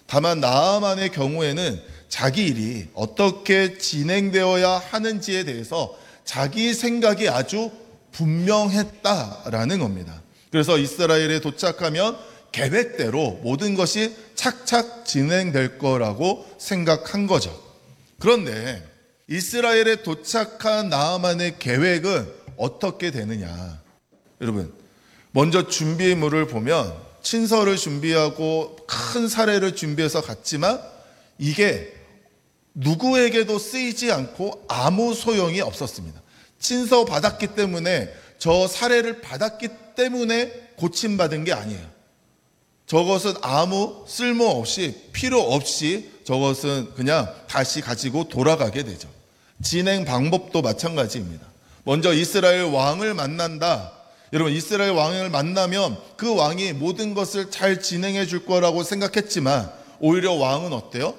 다만 나아만의 경우에는 자기 일이 어떻게 진행되어야 하는지에 대해서 자기 생각이 아주 분명했다라는 겁니다. 그래서 이스라엘에 도착하면 계획대로 모든 것이 착착 진행될 거라고 생각한 거죠. 그런데 이스라엘에 도착한 나아만의 계획은 어떻게 되느냐? 여러분, 먼저 준비물을 보면 친서를 준비하고 큰 사례를 준비해서 갔지만 이게 누구에게도 쓰이지 않고 아무 소용이 없었습니다. 친서 받았기 때문에, 저 사례를 받았기 때문에 고침받은 게 아니에요. 저것은 아무 쓸모없이, 필요 없이 저것은 그냥 다시 가지고 돌아가게 되죠. 진행 방법도 마찬가지입니다. 먼저 이스라엘 왕을 만난다. 여러분, 이스라엘 왕을 만나면 그 왕이 모든 것을 잘 진행해 줄 거라고 생각했지만 오히려 왕은 어때요?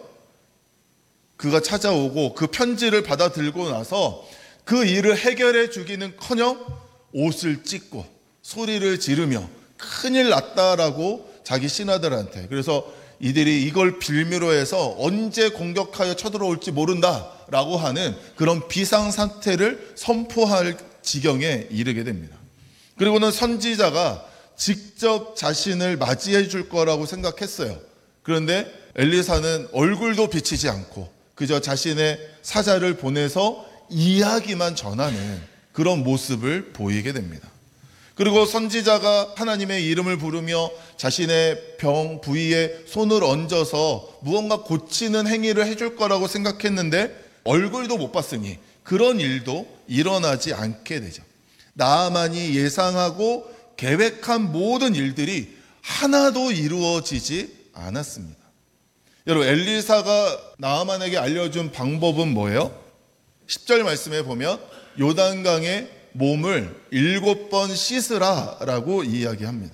그가 찾아오고 그 편지를 받아 들고 나서 그 일을 해결해 주기는커녕 옷을 찢고 소리를 지르며 큰일 났다라고 자기 신하들한테, 그래서 이들이 이걸 빌미로 해서 언제 공격하여 쳐들어올지 모른다라고 하는 그런 비상사태를 선포할 지경에 이르게 됩니다. 그리고는 선지자가 직접 자신을 맞이해 줄 거라고 생각했어요. 그런데 엘리사는 얼굴도 비치지 않고 그저 자신의 사자를 보내서 이야기만 전하는 그런 모습을 보이게 됩니다. 그리고 선지자가 하나님의 이름을 부르며 자신의 병 부위에 손을 얹어서 무언가 고치는 행위를 해줄 거라고 생각했는데 얼굴도 못 봤으니 그런 일도 일어나지 않게 되죠. 나아만이 예상하고 계획한 모든 일들이 하나도 이루어지지 않았습니다. 여러분, 엘리사가 나아만에게 알려준 방법은 뭐예요? 10절 말씀에 보면 요단강에 몸을 7번 씻으라라고 이야기합니다.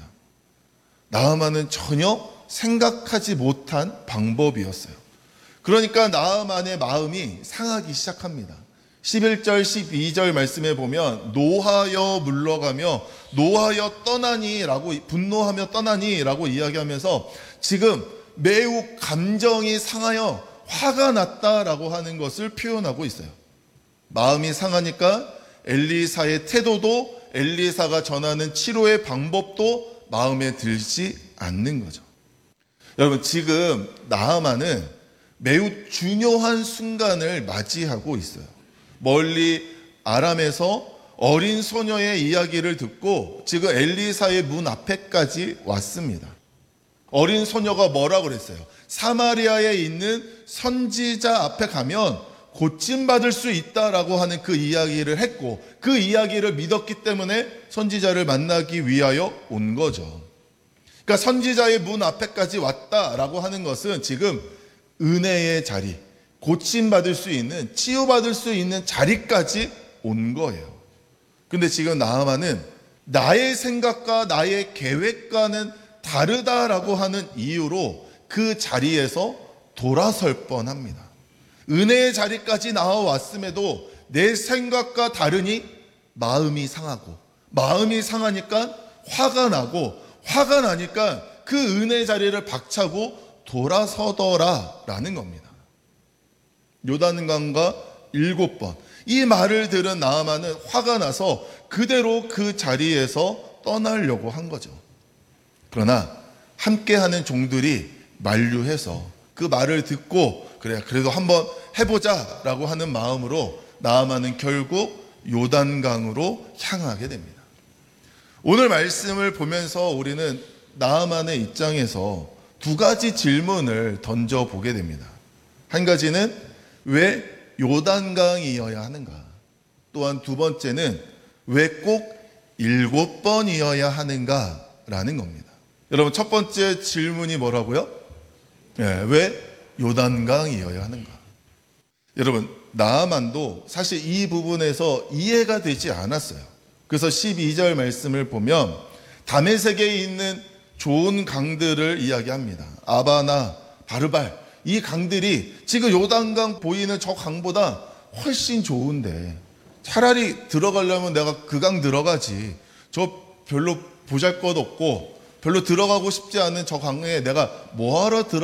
나아만은 전혀 생각하지 못한 방법이었어요. 그러니까 나아만의 마음이 상하기 시작합니다. 11절 12절 말씀에 보면 노하여 물러가며 노하여 떠나니라고, 분노하며 떠나니라고 이야기하면서 지금 매우 감정이 상하여 화가 났다라고 하는 것을 표현하고 있어요. 마음이 상하니까 엘리사의 태도도, 엘리사가 전하는 치료의 방법도 마음에 들지 않는 거죠. 여러분, 지금 나아만은 매우 중요한 순간을 맞이하고 있어요. 멀리 아람에서 어린 소녀의 이야기를 듣고 지금 엘리사의 문 앞에까지 왔습니다. 어린 소녀가 뭐라고 그랬어요? 사마리아에 있는 선지자 앞에 가면 고침받을 수 있다라고 하는 그 이야기를 했고, 그 이야기를 믿었기 때문에 선지자를 만나기 위하여 온 거죠. 그러니까 선지자의 문 앞에까지 왔다라고 하는 것은 지금 은혜의 자리, 고침받을 수 있는, 치유받을 수 있는 자리까지 온 거예요. 근데 지금 나아만은 나의 생각과 나의 계획과는 다르다라고 하는 이유로 그 자리에서 돌아설 뻔합니다. 은혜의 자리까지 나와왔음에도 내 생각과 다르니 마음이 상하고, 마음이 상하니까 화가 나고, 화가 나니까 그 은혜의 자리를 박차고 돌아서더라라는 겁니다. 요단강과 7번, 이 말을 들은 나아만은 화가 나서 그대로 그 자리에서 떠나려고 한 거죠. 그러나 함께하는 종들이 만류해서 그 말을 듣고 그래, 그래도 한번 해보자 라고 하는 마음으로 나아만은 결국 요단강으로 향하게 됩니다. 오늘 말씀을 보면서 우리는 나아만의 입장에서 두 가지 질문을 던져보게 됩니다. 한 가지는 왜 요단강이어야 하는가? 또한 두 번째는 왜 꼭 7번이어야 하는가? 라는 겁니다. 여러분, 첫 번째 질문이 뭐라고요? 왜 요단강이어야 하는가? 여러분, 나아만도 사실 이 부분에서 이해가 되지 않았어요. 그래서 12절 말씀을 보면 다메섹에 있는 좋은 강들을 이야기합니다. 아바나, 바르발, 이 강들이 지금 요단강 보이는 저 강보다 훨씬 좋은데 차라리 들어가려면 내가 그 강 들어가지, 저 별로 보잘것 없고 별로 들어가고 싶지 않은 저 강에 내가 뭐하러